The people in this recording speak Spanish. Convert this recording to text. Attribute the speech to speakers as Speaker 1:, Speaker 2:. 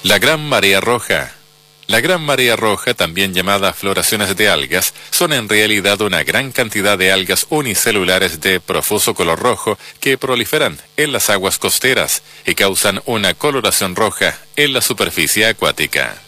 Speaker 1: La Gran Marea Roja. La Gran Marea Roja, también llamada floraciones de algas, son en realidad una gran cantidad de algas unicelulares de profuso color rojo que proliferan en las aguas costeras y causan una coloración roja en la superficie acuática.